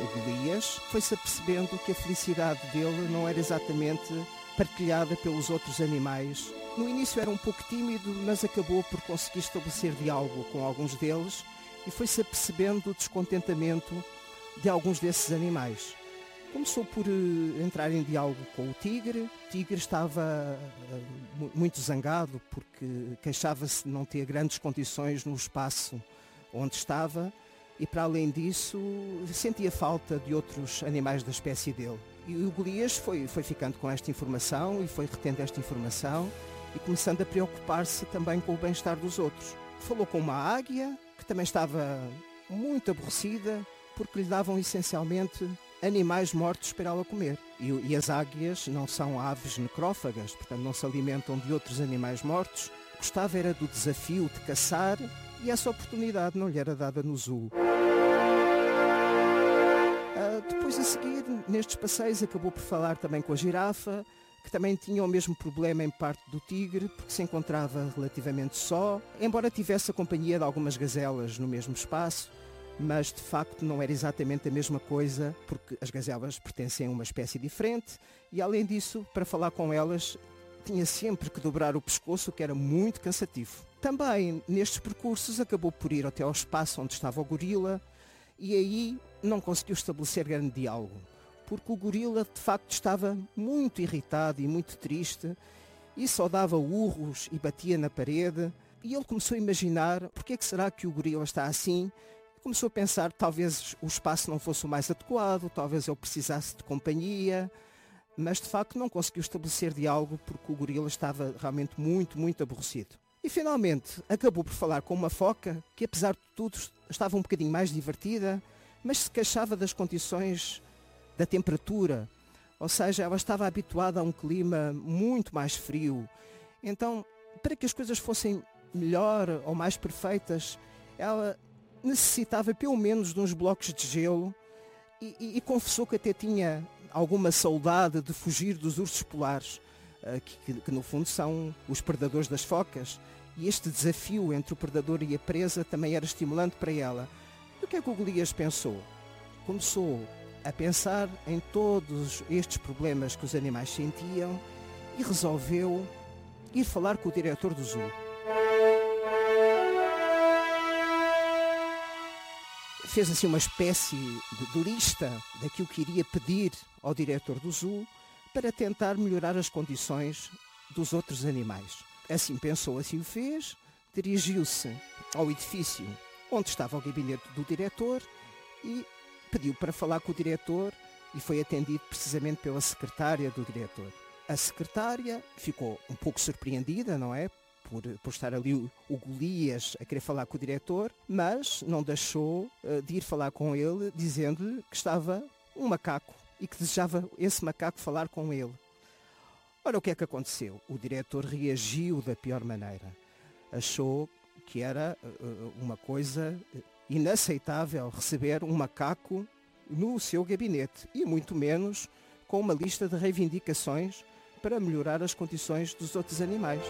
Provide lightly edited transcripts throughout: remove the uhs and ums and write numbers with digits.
o Golias, foi-se apercebendo que a felicidade dele não era exatamente partilhada pelos outros animais. No início era um pouco tímido, mas acabou por conseguir estabelecer diálogo com alguns deles e foi-se apercebendo o descontentamento de alguns desses animais. Começou por entrar em diálogo com o tigre. O tigre estava muito zangado porque queixava-se de não ter grandes condições no espaço onde estava e, para além disso, sentia falta de outros animais da espécie dele. E o Golias foi ficando com esta informação e foi retendo esta informação e começando a preocupar-se também com o bem-estar dos outros. Falou com uma águia que também estava muito aborrecida porque lhe davam essencialmente animais mortos para ela comer. E as águias não são aves necrófagas, portanto não se alimentam de outros animais mortos. Gostava era do desafio de caçar e essa oportunidade não lhe era dada no zoo. Depois a seguir, nestes passeios, acabou por falar também com a girafa, que também tinha o mesmo problema em parte do tigre, porque se encontrava relativamente só, embora tivesse a companhia de algumas gazelas no mesmo espaço, mas de facto não era exatamente a mesma coisa, porque as gazelas pertencem a uma espécie diferente e, além disso, para falar com elas, tinha sempre que dobrar o pescoço, o que era muito cansativo. Também, nestes percursos, acabou por ir até ao espaço onde estava o gorila e aí não conseguiu estabelecer grande diálogo, porque o gorila, de facto, estava muito irritado e muito triste e só dava urros e batia na parede e ele começou a imaginar porque é que será que o gorila está assim. Começou a pensar que talvez o espaço não fosse o mais adequado, talvez ele precisasse de companhia, mas de facto não conseguiu estabelecer diálogo porque o gorila estava realmente muito, muito aborrecido. E finalmente acabou por falar com uma foca que, apesar de tudo, estava um bocadinho mais divertida, mas se queixava das condições da temperatura, ou seja, ela estava habituada a um clima muito mais frio. Então, para que as coisas fossem melhor ou mais perfeitas, ela necessitava pelo menos de uns blocos de gelo e confessou que até tinha alguma saudade de fugir dos ursos polares, que no fundo são os predadores das focas, e este desafio entre o predador e a presa também era estimulante para ela. E o que é que o Golias pensou? Começou a pensar em todos estes problemas que os animais sentiam e resolveu ir falar com o diretor do zoo. Fez assim uma espécie de lista daquilo que iria pedir ao diretor do zoo para tentar melhorar as condições dos outros animais. Assim pensou, assim o fez, dirigiu-se ao edifício onde estava o gabinete do diretor e pediu para falar com o diretor e foi atendido precisamente pela secretária do diretor. A secretária ficou um pouco surpreendida, não é? Por estar ali o Golias a querer falar com o diretor, mas não deixou de ir falar com ele, dizendo-lhe que estava um macaco e que desejava esse macaco falar com ele. Ora, o que é que aconteceu? O diretor reagiu da pior maneira. Achou que era uma coisa inaceitável receber um macaco no seu gabinete e muito menos com uma lista de reivindicações para melhorar as condições dos outros animais.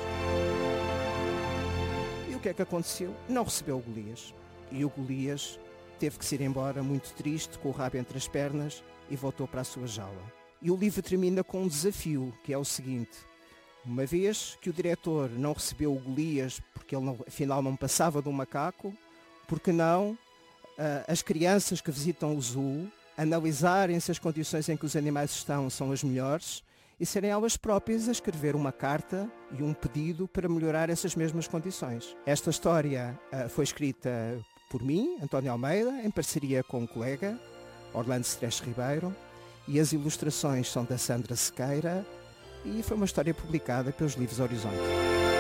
E o que é que aconteceu? Não recebeu o Golias. E o Golias teve que se ir embora muito triste, com o rabo entre as pernas, e voltou para a sua jaula. E o livro termina com um desafio, que é o seguinte: uma vez que o diretor não recebeu o Golias porque ele afinal não passava de um macaco, por que não as crianças que visitam o zoo analisarem se as condições em que os animais estão são as melhores e serem elas próprias a escrever uma carta e um pedido para melhorar essas mesmas condições. Esta história foi escrita por mim, António Almeida, em parceria com um colega, Orlando Stress Ribeiro, e as ilustrações são da Sandra Sequeira e foi uma história publicada pelos Livros Horizonte.